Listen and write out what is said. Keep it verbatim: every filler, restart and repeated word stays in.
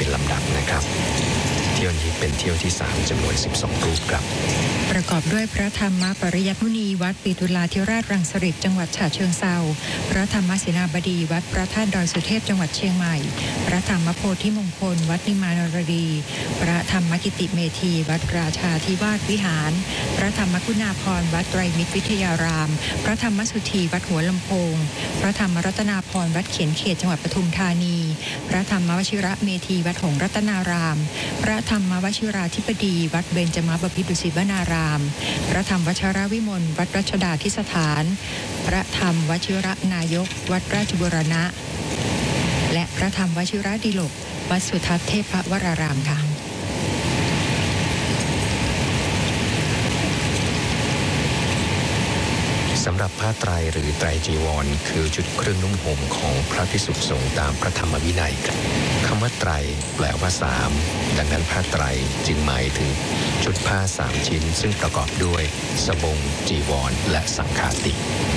เป็นลำดับนะครับเที่ยวนี้เป็นเที่ยวที่สามจำนวนสิบสองรูปครับประกอบด้วยพระธรรมปริยัติมุนีวัดปิตุลาธิราชรังสฤษฎ์จังหวัดฉะเชิงเทราพระธรรมเสนาบดีวัดพระธาตุดอยสุเทพจังหวัดเชียงใหม่พระธรรมโพธิมงคลวัดนิมานรดีพระธรรมกิติเมธีวัดราชาธิวาสวิหารพระธรรมคุณาภรณ์วัดไตรมิตรวิทยารามพระธรรมสุธีวัดหัวลำโพงพระธรรมรัตนาภรณ์วัดเขียนเขตจังหวัดปทุมธานีพระธรรมวชิระเมธีวัดหงส์รัตนารามพระธรรมวชิราธิปดีวัดเบญจมบพิตรดุสิตวนารามพระธรรมวชรวิมลวัดรัชดาธิสถานพระธรรมวชิระนายกวัดราชบูรณะและพระธรรมวชิระดิลกวัดสุทัศน์เทพวรารามค่ะสำหรับผ้าไตรหรือไตรจีวรคือชุดเครื่องนุ่งห่มของพระภิกษุสงฆ์ตามพระธรรมวินัยคำว่าไตรแปลว่าสามดังนั้นผ้าไตรจึงหมายถึงชุดผ้าสามชิ้นซึ่งประกอบด้วยสบงจีวรและสังฆาติ